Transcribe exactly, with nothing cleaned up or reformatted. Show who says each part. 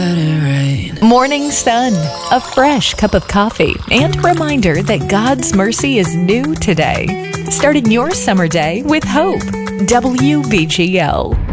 Speaker 1: Morning Sun, a fresh cup of coffee, and a reminder that God's mercy is new today. Starting your summer day with hope. W B G L.